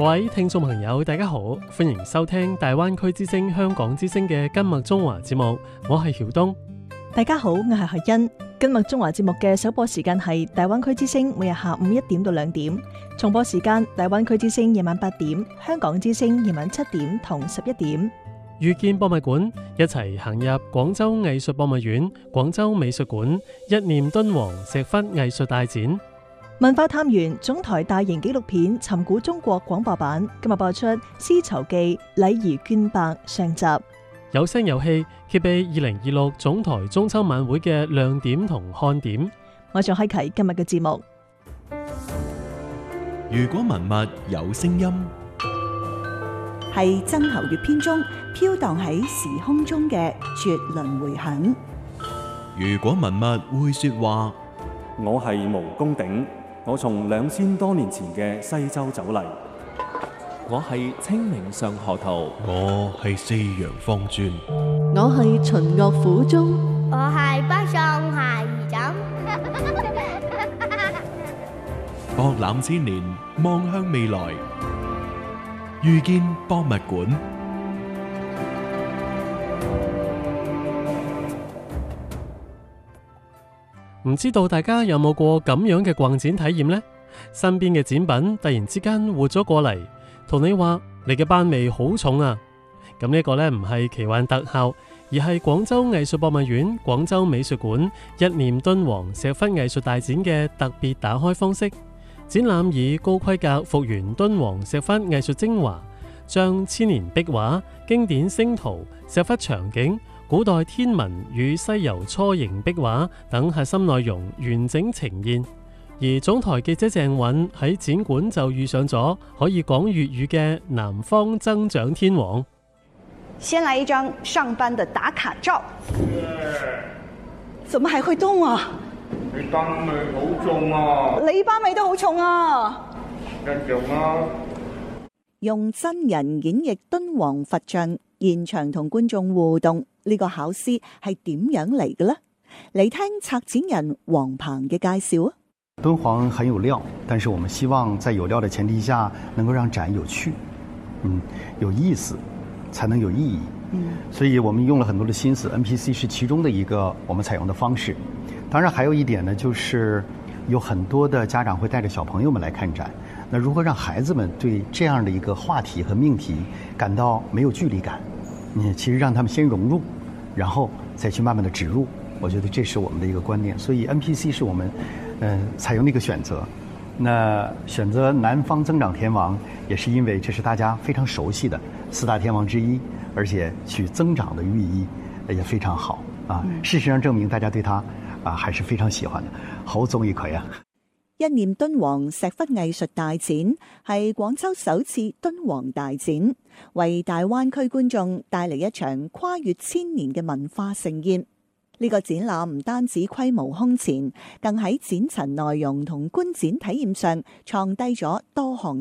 各位聽眾朋友大家好，歡迎收聽大灣區之聲香港之聲嘅今麥中華節目，我係曉東。 大家好，我係何欣。今麥中華節目嘅首播時間係大灣區之聲每日下午1點到2點，重播時間大灣區之聲夜晚8點，香港之聲夜晚7點同11點。 遇見博物館，一齊行入廣州藝術博物院、廣州美術館，一念敦煌石窟藝術大展。 文化探源總台大型紀錄片《尋古中國》廣播版今日播出《絲綢記禮儀絹帛》上集。有聲有氣揭秘2026總台中秋晚會嘅亮點同看點。我仲開啟今日嘅節目。 如果文物有聲音， 係曾侯乙篇中飄蕩喺時空中嘅絕倫迴響。 如果文物會說話， 我係毛公鼎，我從2000多年前嘅西周走嚟。 我係清明上河圖， 我係四陽方尊， 我係秦樂府中， 我係北宋鞋兒枕。 博覽千年，望向未來，遇見博物館。 唔知道大家有冇過咁樣嘅逛展體驗呢？身邊嘅展品突然之間活咗過嚟，同你話你嘅班味好重啊！咁呢個呢，唔係奇幻特效，而係廣州藝術博物院、廣州美術館一念敦煌石窟藝術大展嘅特別打開方式。展覽以高規格復原敦煌石窟藝術精華，將千年壁畫、經典星圖、石窟場景、古代天文與西遊初形壁畫等核心內容完整呈現。而總台記者鄭韻喺展館就遇上咗可以講粵語嘅南方增長天王。 先來一張上班的打卡照。怎麼還會動啊？ 你班味好重啊！ 你班味都好重啊！ 一樣啊！ 用真人演繹敦煌佛像，現場同觀眾互動，呢個巧思係點樣嚟嘅呢？嚟聽策展人黃鵬嘅介紹啊！ 敦煌很有料，但是我們希望在有料的前提下，能夠讓展有趣，有意思，才能有意義。所以我們用了很多的心思 ，NPC 是其中的一個我們採用的方式。當然還有一點呢，就是有很多的家長會帶着小朋友們來看展。那如何讓孩子們對這樣的一個話題和命題感到沒有距離感？其實讓他們先融入，然後再去慢慢的植入。我覺得這是我們的一個觀念。所以 NPC 是我們採用的一個選擇。那選擇南方增長天王，也是因為這是大家非常熟悉的4大天王之一，而且取增長的寓意也非常好啊。事實上證明大家對他還是非常喜歡的，好中意佢啊！ 一念敦煌石窟藝術大展係廣州首次敦煌大展，為大灣區觀眾帶嚟一場跨越千年嘅文化盛宴。呢個展覽唔單止規模空前，更喺展陳內容同觀展體驗上創低咗多項